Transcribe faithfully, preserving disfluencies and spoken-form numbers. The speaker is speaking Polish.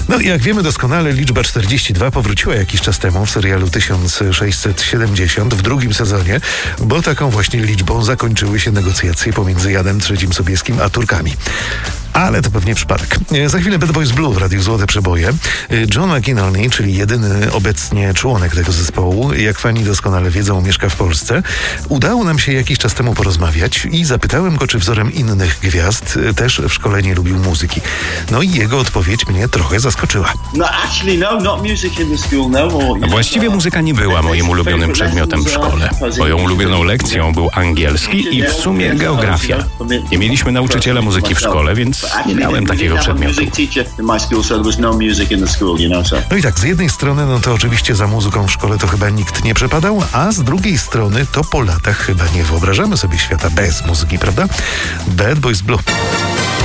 No jak wiemy doskonale, liczba czterdzieści dwa powróciła jakiś czas temu w serialu tysiąc sześćset siedemdziesiąt w drugim sezonie, bo taką właśnie liczbą zakończyły się negocjacje pomiędzy Janem trzecim Sobieskim a Turkami. Ale to pewnie przypadek. Za chwilę Bad Boys Blue w Radiu Złote Przeboje. John McInerney, czyli jedyny obecnie członek tego zespołu, jak fani doskonale wiedzą, mieszka w Polsce. Udało nam się jakiś czas temu porozmawiać i zapytałem go, czy wzorem innych gwiazd też w szkole nie lubił muzyki. No i jego odpowiedź mnie trochę zaskoczyła. Właściwie muzyka nie była moim ulubionym przedmiotem w szkole. Moją ulubioną lekcją był angielski i w sumie geografia. Nie mieliśmy nauczyciela muzyki w szkole, więc nie miałem takiego przedmiotu. No i tak, z jednej strony, no to oczywiście za muzyką w szkole to chyba nikt nie przepadał, a z drugiej strony to po latach chyba nie wyobrażamy sobie świata bez muzyki, prawda? Bad Boys Blue.